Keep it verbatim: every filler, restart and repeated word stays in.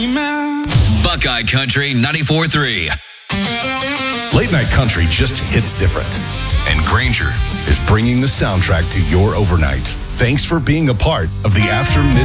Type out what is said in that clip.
Buckeye Country ninety-four three. Late night country just hits different. And Granger is bringing the soundtrack to your overnight. Thanks for being a part of the After Midnight